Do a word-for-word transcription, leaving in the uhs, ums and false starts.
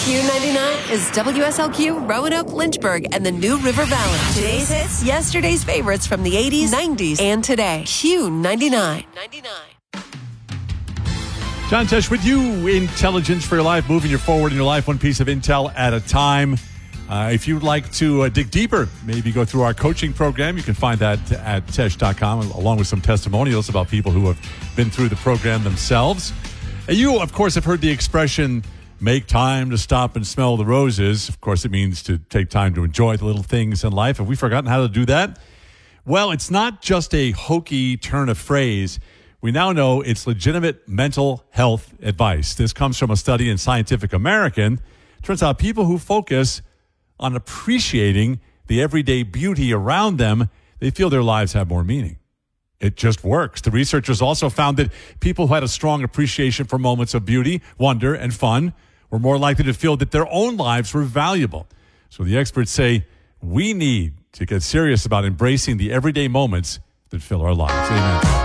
Q ninety-nine is W S L Q, Roanoke, Lynchburg, and the New River Valley. Today's hits, yesterday's favorites from the eighties, nineties, and today. Q ninety-nine. John Tesh with you. Intelligence for your life, moving you forward in your life, one piece of intel at a time. Uh, if you'd like to uh, dig deeper, maybe go through our coaching program, you can find that at tesh dot com, along with some testimonials about people who have been through the program themselves. And you, of course, have heard the expression, make time to stop and smell the roses. Of course, it means to take time to enjoy the little things in life. Have we forgotten how to do that? Well, it's not just a hokey turn of phrase. We now know it's legitimate mental health advice. This comes from a study in Scientific American. It turns out people who focus on appreciating the everyday beauty around them, they feel their lives have more meaning. It just works. The researchers also found that people who had a strong appreciation for moments of beauty, wonder, and fun were more likely to feel that their own lives were valuable. So the experts say we need to get serious about embracing the everyday moments that fill our lives. Amen.